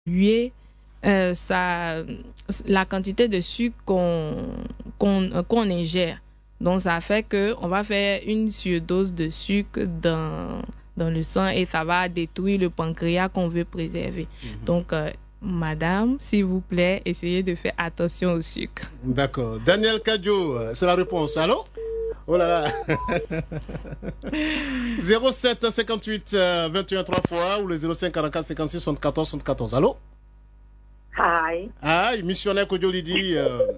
évaluer la quantité de sucre qu'on ingère. Donc, ça fait qu'on va faire une surdose de sucre dans le sang et ça va détruire le pancréas qu'on veut préserver. Donc, madame, s'il vous plaît, essayez de faire attention au sucre. D'accord. Daniel Kadjo, c'est la réponse. Allô? Oh là là. 07 58 21 3 fois ou le 05 44 56 74 74. Allô? Hi, missionnaire Kodjolidi.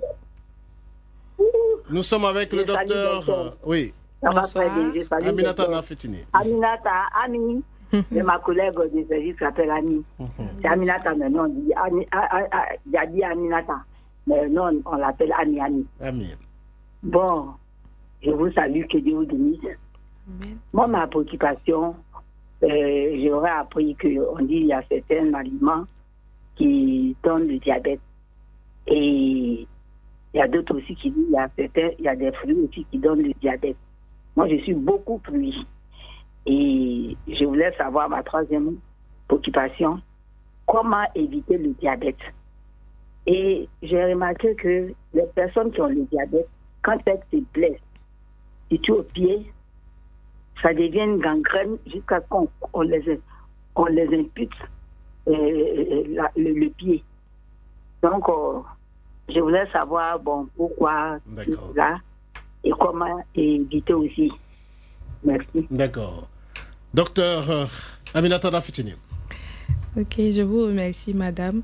Nous sommes avec le docteur. Oui. Aminata Nafetini. Aminata, Ami, c'est ma collègue de service qui s'appelle Ami. C'est Aminata, mais non, il y a dit Aminata. Mais non, on l'appelle Ami. Ami. Bon, je vous salue, que Dieu vous bénisse. Moi, ma préoccupation, j'aurais appris qu'on dit qu'il y a certains aliments qui donnent le diabète. Et il y a d'autres aussi qui disent qu'il y a des fruits aussi qui donnent le diabète. Moi, je suis beaucoup fruits. Et je voulais savoir ma troisième préoccupation, comment éviter le diabète. Et j'ai remarqué que les personnes qui ont le diabète, quand elles se blessent, surtout au pied, ça devient une gangrène jusqu'à ce qu'on les impute le pied. Donc, je voulais savoir, pourquoi là et comment éviter aussi. Merci. D'accord. Docteur Aminata Nafetini. Ok, je vous remercie, madame.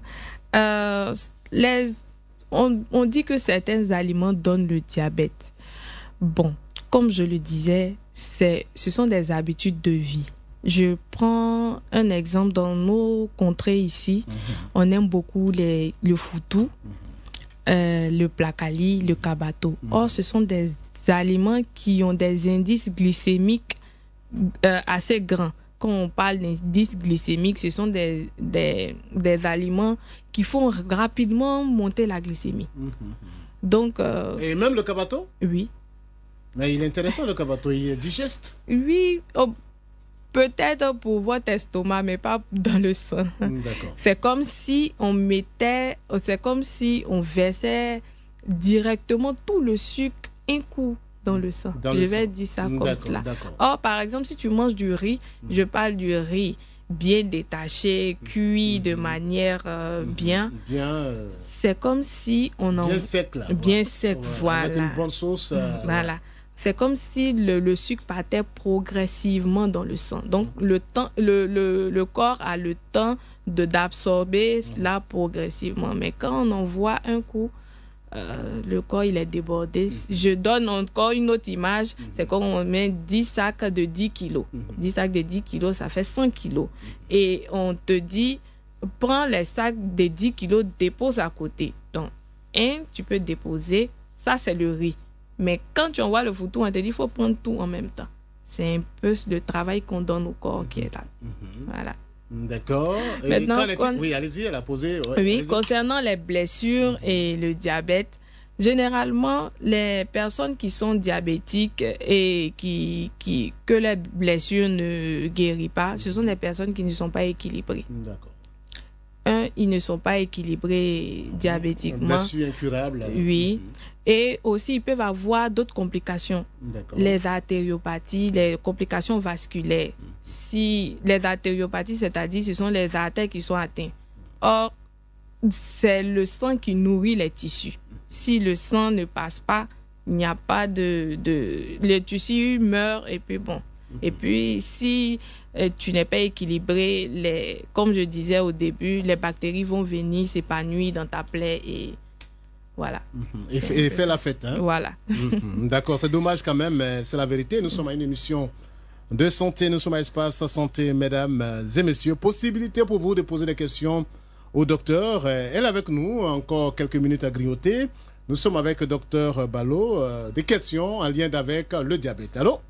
On dit que certains aliments donnent le diabète. Bon, comme je le disais, ce sont des habitudes de vie. Je prends un exemple dans nos contrées ici. On aime beaucoup le foutou, le placali, le kabato. Or, ce sont des aliments qui ont des indices glycémiques assez grands. Quand on parle d'indices glycémiques, ce sont des aliments qui font rapidement monter la glycémie. Donc, et même le kabato? Oui. Mais il est intéressant, le kabato, il est digeste. Oui, peut-être pour votre estomac, mais pas dans le sang. D'accord. C'est comme si on versait directement tout le sucre un coup dans le sang. Je vais dire ça comme cela. Or, par exemple, si tu manges du riz, je parle du riz bien détaché, cuit de manière bien. C'est comme si on en... Bien sec, là. Bien sec, voilà. Avec une bonne sauce. Voilà. C'est comme si le sucre partait progressivement dans le sang. Donc, le corps a le temps d'absorber cela progressivement. Mais quand on en voit un coup, le corps, il est débordé. Je donne encore une autre image. C'est quand on met 10 sacs de 10 kilos. 10 sacs de 10 kilos, ça fait 100 kilos. Et on te dit, prends les sacs de 10 kilos, dépose à côté. Donc, tu peux déposer. Ça, c'est le riz. Mais quand tu envoies le foutou, on te dit qu'il faut prendre tout en même temps. C'est un peu le travail qu'on donne au corps qui est là. Voilà. D'accord. Maintenant, oui, allez-y, elle a posé. Ouais, oui, concernant les blessures et le diabète, généralement, les personnes qui sont diabétiques et que les blessures ne guérissent pas, ce sont des personnes qui ne sont pas équilibrées. D'accord. Ils ne sont pas équilibrés diabétiquement. Blessure incurable. Oui. Et aussi, ils peuvent avoir d'autres complications. Les artériopathies, les complications vasculaires. Si les artériopathies, c'est-à-dire ce sont les artères qui sont atteintes. Or, c'est le sang qui nourrit les tissus. Si le sang ne passe pas, il n'y a pas le tissu meurt et puis bon. Et puis, si tu n'es pas équilibré, comme je disais au début, les bactéries vont venir s'épanouir dans ta plaie et voilà. Et fait la fête. Hein? Voilà. D'accord, c'est dommage quand même, mais c'est la vérité. Nous sommes à une émission de santé, nous sommes à Espace Santé, mesdames et messieurs. Possibilité pour vous de poser des questions au docteur. Elle est avec nous, encore quelques minutes à grignoter. Nous sommes avec le docteur Balo. Des questions en lien avec le diabète. Allô?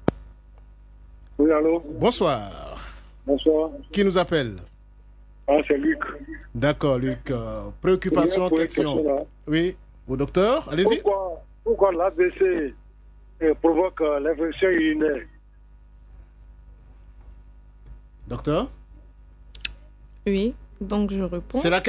Oui, allô? Bonsoir. Bonsoir. Qui nous appelle? C'est Luc. D'accord, Luc. Préoccupation, question. Oui, au docteur, allez-y. Pourquoi l'AVC provoque l'infection urinaire? Docteur? Oui. Donc, je réponds. C'est la